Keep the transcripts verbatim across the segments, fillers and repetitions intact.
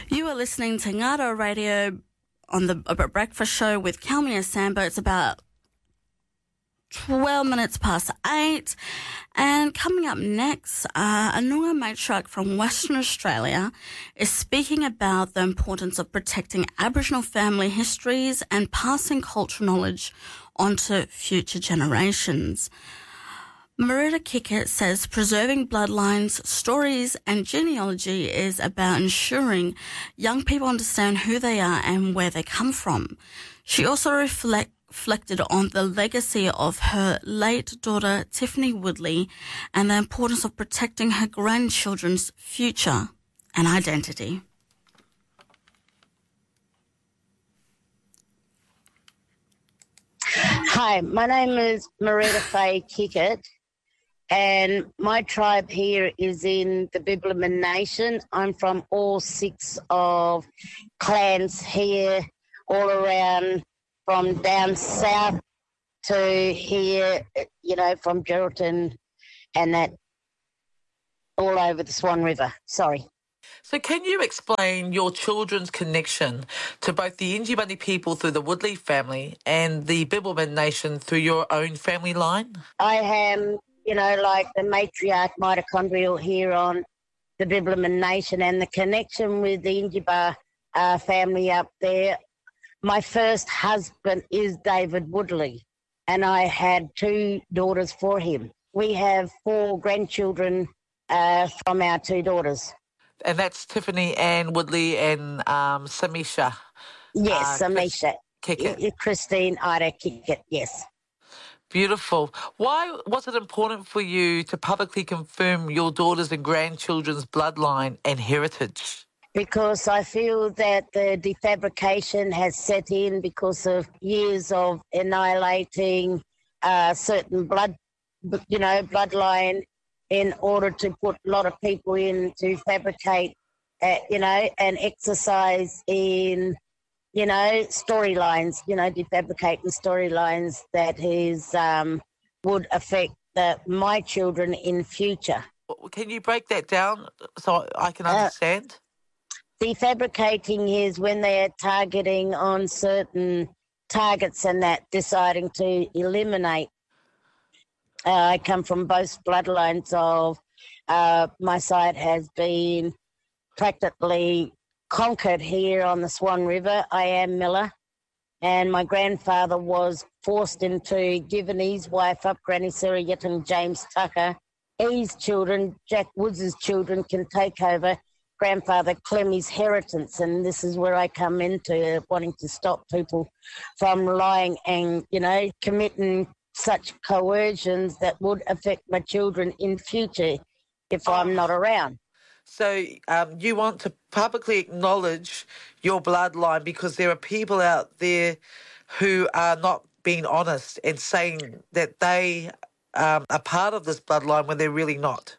You are listening to Ngaro Radio on the Breakfast Show with Kelmia Sambo. It's about twelve minutes past eight. And coming up next, uh, a Noongar matriarch from Western Australia is speaking about the importance of protecting Aboriginal family histories and passing cultural knowledge onto future generations. Marita Kickett says preserving bloodlines, stories and genealogy is about ensuring young people understand who they are and where they come from. She also reflect, reflected on the legacy of her late daughter Tiffany Woodley and the importance of protecting her grandchildren's future and identity. Hi, my name is Marita Faye Kickett. And my tribe here is in the Bibbulmun Nation. I'm from all six of clans here, all around, from down south to here, you know, from Geraldton and that, all over the Swan River. Sorry. So can you explain your children's connection to both the Yindjibarndi people through the Woodley family and the Bibbulmun Nation through your own family line? I am... you know, like the matriarch mitochondrial here on the Bibbulmun Nation and the connection with the Yindjibar uh, family up there. My first husband is David Woodley, and I had two daughters for him. We have four grandchildren uh, from our two daughters. And that's Tiffany Ann Woodley and um, Samisha. Yes, uh, Samisha. Kickett. Christine Ida Kickett, yes. Beautiful. Why was it important for you to publicly confirm your daughters' and grandchildren's bloodline and heritage? Because I feel that the defabrication has set in because of years of annihilating uh, certain blood, you know, bloodline in order to put a lot of people in to fabricate, uh, you know, and exercise in... you know, storylines, you know, defabricating storylines that is um, would affect the, my children in future. Can you break that down so I can understand? Uh, defabricating is when they are targeting on certain targets and that, deciding to eliminate. Uh, I come from both bloodlines of, uh, my side has been practically conquered here on the Swan River. I am Miller, and my grandfather was forced into giving his wife up, Granny Sarah Yetton James Tucker. His children, Jack Woods' children, can take over grandfather Clemmy's inheritance, and this is where I come into wanting to stop people from lying and, you know, committing such coercions that would affect my children in future if I'm not around. So um, you want to publicly acknowledge your bloodline because there are people out there who are not being honest and saying that they um, are part of this bloodline when they're really not.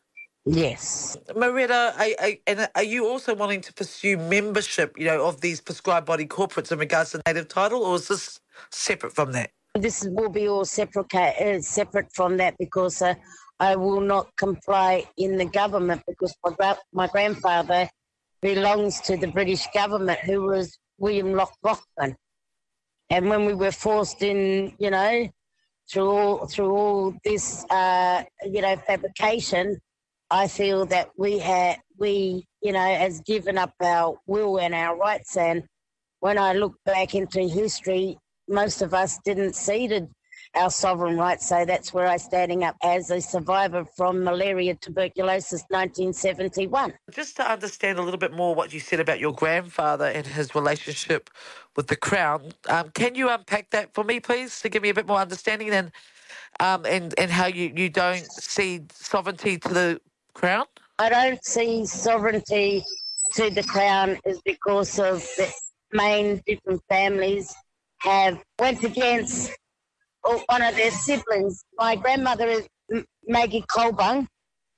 Yes. Marita, are, are, and are you also wanting to pursue membership, you know, of these prescribed body corporates in regards to native title, or is this separate from that? This will be all separate, uh, separate from that because... Uh, I will not comply in the government because my, gra- my grandfather belongs to the British government, who was William Lock Rockman. And when we were forced in, you know, through all, through all this, uh, you know, fabrication, I feel that we had, we, you know, has given up our will and our rights. And when I look back into history, most of us didn't cede our sovereign rights, so that's where I'm standing up as a survivor from malaria tuberculosis nineteen seventy-one. Just to understand a little bit more what you said about your grandfather and his relationship with the Crown, um, can you unpack that for me, please, to give me a bit more understanding and um, and, and how you, you don't cede sovereignty to the Crown? I don't see sovereignty to the Crown is because of the main different families have went against one of their siblings. My grandmother is Maggie Colbung,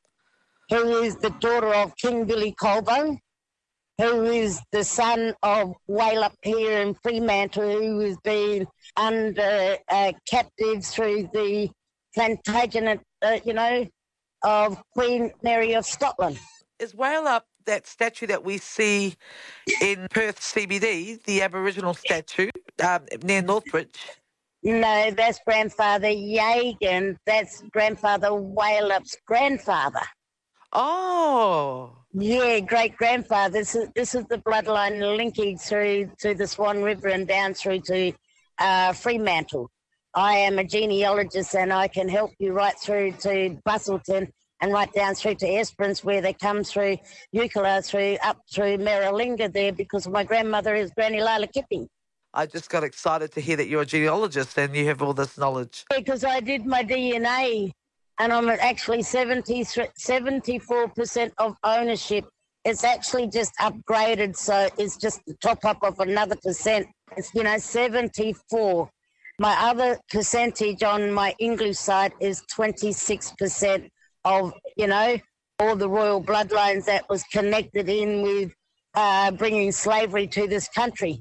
who is the daughter of King Billy Colbung, who is the son of Whale up here in Fremantle, who has been under uh, captive through the Plantagenet, uh, you know, of Queen Mary of Scotland. Is Whale up that statue that we see in Perth C B D, the Aboriginal statue um, near Northbridge? No, that's grandfather Yagan. That's grandfather Whalup's grandfather. Oh. Yeah, great grandfather. This is, this is the bloodline linking through to the Swan River and down through to uh, Fremantle. I am a genealogist and I can help you right through to Busselton and right down through to Esperance, where they come through Eucla, through up through Maralinga there, because my grandmother is Granny Lila Kipping. I just got excited to hear that you're a genealogist and you have all this knowledge. Because I did my D N A and I'm at actually seventy, seventy-four percent of ownership. It's actually just upgraded, so it's just the top up of another percent. It's, you know, seventy-four. My other percentage on my English side is twenty-six percent of, you know, all the royal bloodlines that was connected in with uh, bringing slavery to this country.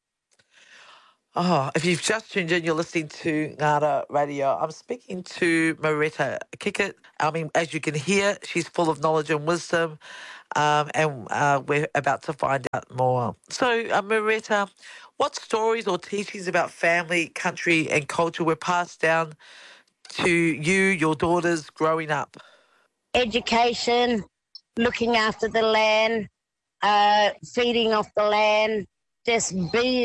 Oh, if you've just tuned in, you're listening to Ngara Radio. I'm speaking to Maretta Kickett. I mean, as you can hear, she's full of knowledge and wisdom, um, and uh, we're about to find out more. So, uh, Maretta, what stories or teachings about family, country, and culture were passed down to you, your daughters, growing up? Education, looking after the land, uh, feeding off the land, just be